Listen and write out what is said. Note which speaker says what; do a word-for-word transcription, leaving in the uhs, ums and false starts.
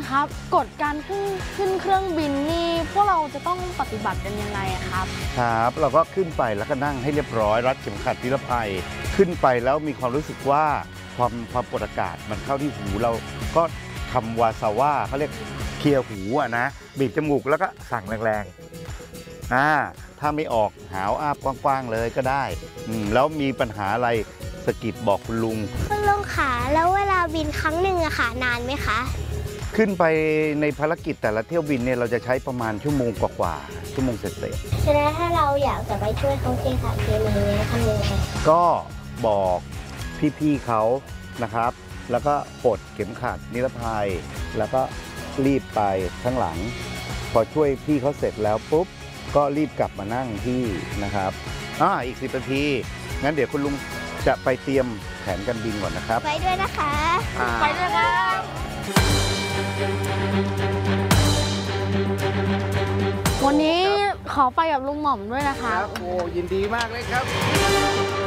Speaker 1: ครับกฎการขึ้นขึ้นเครื่องบินนี่พวกเราจะต้องปฏิบัติกันยังไงครับ
Speaker 2: ครับเราก็ขึ้นไปแล้วก็นั่งให้เรียบร้อยรัดเข็มขัดนิรภัยขึ้นไปแล้วมีความรู้สึกว่าความความกดอากาศมันเข้าที่หูเราก็ทำวาซาว่าเขาเรียกเคลียร์หูอะนะบีบจมูกแล้วก็สั่งแรงๆอ่าถ้าไม่ออกหาวอ้าบกว้างๆเลยก็ได้อืมแล้วมีปัญหาอะไรสะกิดบอกคุณลุง
Speaker 3: คุณลุงขาแล้วเวลาบินครั้งหนึ่งอะค่ะนานไหมคะ
Speaker 2: ขึ้นไปในภารกิจแต่ละเที่ยวบินเนี่ยเราจะใช้ประมาณชั่วโมงกว่าๆชั่วโมงเสร็จ
Speaker 3: ๆฉะนั้นถ้าเราอยากจะไปช่วยเขาเทสารเคมีเนี่ยทำยังไง
Speaker 2: ก็บอกพี่ๆเขานะครับแล้วก็ปลดเข็มขัดนิรภัยแล้วก็รีบไปข้างหลังพอช่วยพี่เขาเสร็จแล้วปุ๊บก็รีบกลับมานั่งที่นะครับอ่าอีกสิบนาทีงั้นเดี๋ยวคุณลุงจะไปเตรียมแผนการบินก่อนนะครับ
Speaker 3: ไปด้วยนะคะ
Speaker 1: ไปด้วยครับวันนี้ขอไปกับลุงหม่อมด้วยนะครับ
Speaker 2: โอ้ยินดีมากเลยครับ